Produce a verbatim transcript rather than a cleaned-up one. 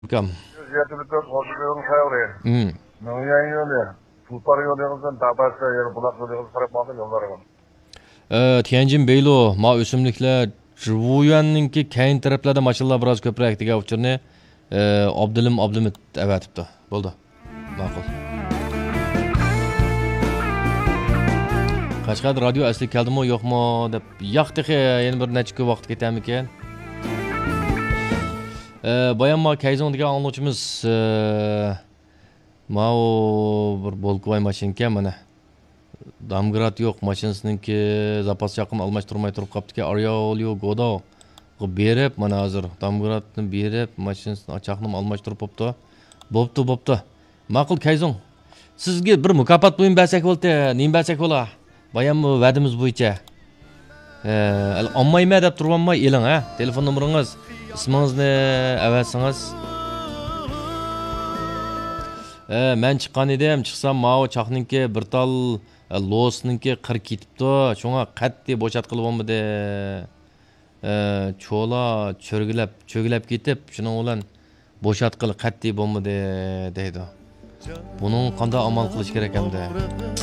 Kam. Ziyaretlikte konuşuyorum hayır. Hmm. Ne yayınlıyor? Tulpar yollarınızdan tabasa yer bulak yollarınızı sarıp bakın yolları var. Ee, Tianjin Beylo, ma o'simliklar Jivuyuanninki keyin taraflarda mashallah biroz ko'proq degan uchurni Abdulim Abdumit avatibdi. Bo'ldi. Ma'qul. Qashqad radio asli keldimi yo'qmi deb yo'qdi, yana bir necha kun vaqt ketamikan. Ee, bayan ma Kayzon degan anglovchimiz ma o bir Bolkoy mashinka mana Damgrat yo'q, mashinasininki zapas chaqim almashtirmay turib qaptiki, Aryolyo Godo berib, mana hozir Damgratni berib, mashinasini chaqnim almashtirib bo'pti. Bo'pti, bo'pti. Ma'qul Kayzon. Sizga bir mukofot bo'yin bersak bo'ldi, nim bersak bo'la. Bayanmi va'dimiz bo'yicha. Ee, olmayma deb turibman, eling ha. Telefon nomeringiz, ismingizni avatsangiz. Ee, men chiqqan edim, chiqsam mao chaqninki bir tal Losninki qirq ketibdi. Shunga qat'iy bo'shatqilib olmadi. Ee, cho'la cho'rgilab, cho'gilab ketib, shuning bilan bo'shatqil qat'iy bo'lmadi deydi. Buning qanday amal qilish kerak hamda?